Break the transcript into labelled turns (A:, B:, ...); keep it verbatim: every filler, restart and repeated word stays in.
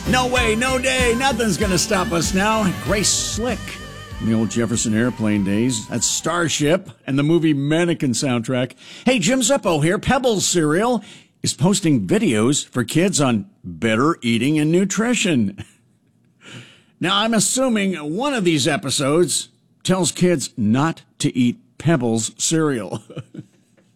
A: No way, no day, nothing's gonna stop us now. Grace Slick. In the old Jefferson Airplane days. That's Starship and the movie Mannequin soundtrack. Hey, Jim Zippo here. Pebbles Cereal is posting videos for kids on better eating and nutrition. Now, I'm assuming one of these episodes tells kids not to eat Pebbles cereal.